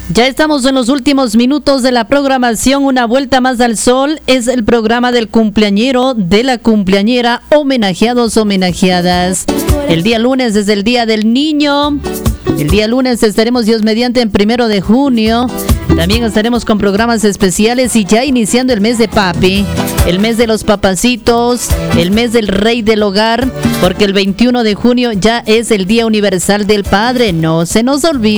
Ya estamos en los últimos minutos de la programación. Una vuelta más al sol es el programa del cumpleañero, de la cumpleañera, homenajeados, homenajeadas. El día lunes es el Día del Niño. El día lunes estaremos, Dios mediante, en 1 de junio. También estaremos con programas especiales y ya iniciando el mes de papi, el mes de los papacitos, el mes del rey del hogar, porque el 21 de junio ya es el Día Universal del Padre. No se nos olvide.